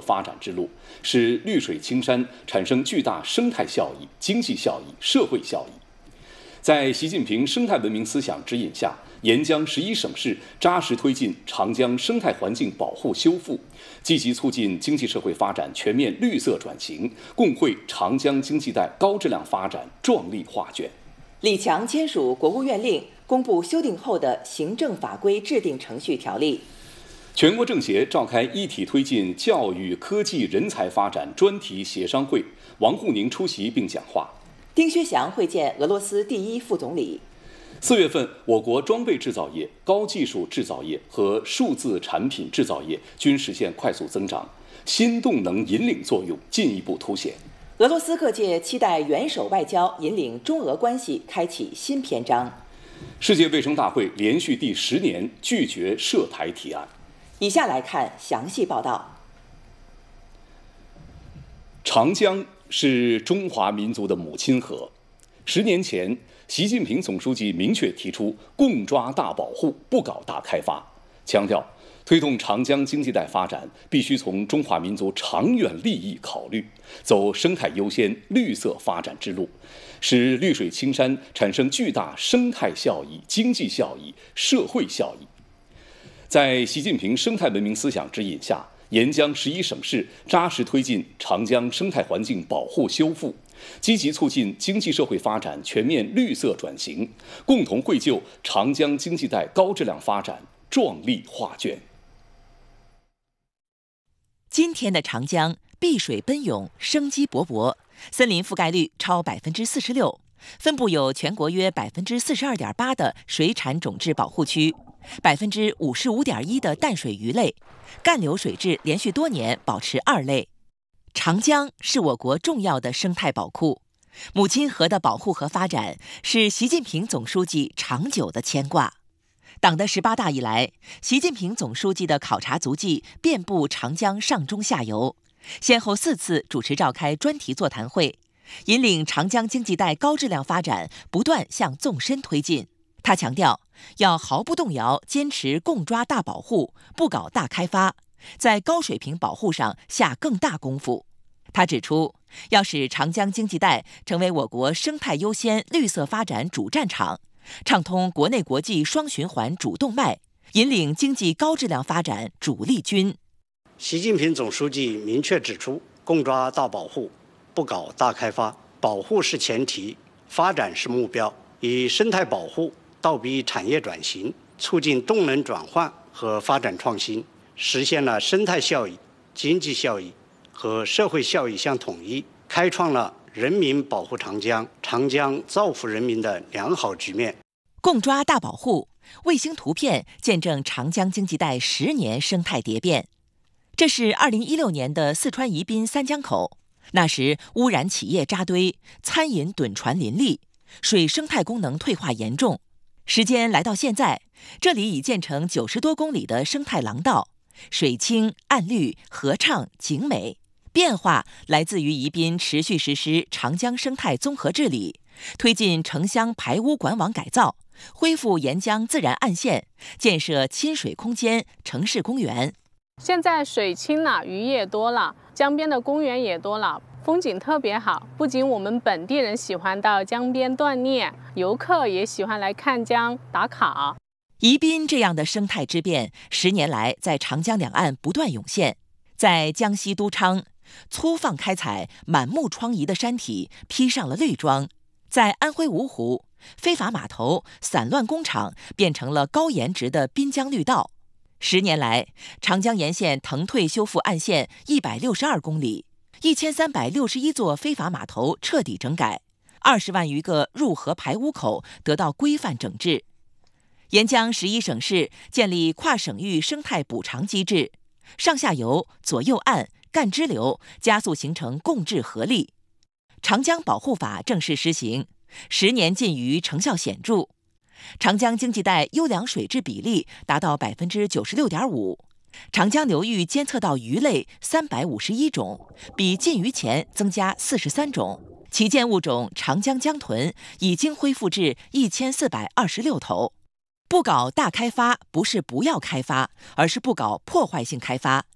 发展之路，使绿水青山产生巨大生态效益、经济效益、社会效益。在习近平生态文明思想指引下，沿江11省市扎实推进长江生态环境保护修复，积极促进经济社会发展全面绿色转型，共绘长江经济带高质量发展壮丽画卷。 李强签署国务院令，公布修订后的行政法规制定程序条例。 全国政协召开一体推进教育科技人才发展专题协商会，王沪宁出席并讲话。 丁薛祥会见俄罗斯第一副总理。 4月份，我国装备制造业、高技术制造业和数字产品制造业均实现快速增长，新动能引领作用进一步凸显。 俄罗斯各界期待元首外交引领中俄关系开启新篇章。 世界卫生大会连续第10年拒绝涉台提案。 以下来看详细报道。 长江是中华民族的母亲河。10年前，习近平总书记明确提出共抓大保护，不搞大开发，强调推动长江经济带发展必须从中华民族长远利益考虑，走生态优先、绿色发展之路，使绿水青山产生巨大生态效益、经济效益、社会效益。在习近平生态文明思想指引下，沿江11省市扎实推进长江生态环境保护修复，积极促进经济社会发展全面绿色转型，共同绘就长江经济带高质量发展壮丽画卷。 今天的长江碧水奔涌，生机勃勃，森林覆盖率超46%，分布有全国约42.8%的水产种质保护区，55.1%的淡水鱼类，干流水质连续多年保持2类。长江是我国重要的生态宝库，母亲河的保护和发展是习近平总书记长久的牵挂。党的18大以来，习近平总书记的考察足迹遍布长江上中下游，先后4次主持召开专题座谈会，引领长江经济带高质量发展不断向纵深推进。他强调，要毫不动摇坚持共抓大保护，不搞大开发，在高水平保护上下更大功夫。他指出，要使长江经济带成为我国生态优先、绿色发展主战场，畅通国内国际双循环主动脉，引领经济高质量发展主力军。 习近平总书记明确指出，共抓大保护，不搞大开发，保护是前提，发展是目标，以生态保护倒逼产业转型，促进动能转换和发展创新，实现了生态效益、经济效益和社会效益相统一，开创了人民保护长江、长江造福人民的良好局面。 共抓大保护，卫星图片见证长江经济带10年生态蝶变。这是2016年的四川宜宾三江口，那时污染企业扎堆，餐饮趸船林立，水生态功能退化严重。时间来到现在，这里已建成90多公里的生态廊道，水清岸绿，河畅景美。变化来自于宜宾持续实施长江生态综合治理，推进城乡排污管网改造，恢复沿江自然岸线，建设亲水空间、城市公园。 现在水清了，鱼也多了，江边的公园也多了，风景特别好。不仅我们本地人喜欢到江边锻炼，游客也喜欢来看江打卡。 宜宾这样的生态之变，10年来在长江两岸不断涌现。在江西都昌，粗放开采、满目疮痍的山体披上了绿装；在安徽芜湖，非法码头、散乱工厂变成了高颜值的滨江绿道。10年来，长江沿线腾退修复岸线162公里，1361座非法码头彻底整改，20万余个入河排污口得到规范整治。沿江11省市建立跨省域生态补偿机制，上下游、左右岸、干支流加速形成共治合力。长江保护法正式施行，10年禁渔成效显著。长江经济带优良水质比例达到96.5%，长江流域监测到鱼类351种，比禁渔前增加43种。旗舰物种长江江豚已经恢复至1426头。不搞大开发不是不要开发，而是不搞破坏性开发。